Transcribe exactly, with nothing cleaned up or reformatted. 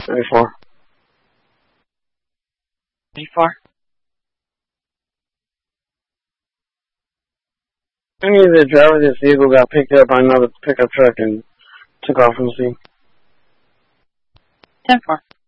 ninety-four. ninety-four? I mean, the driver of this vehicle got picked up by another pickup truck and took off from the scene. ten four.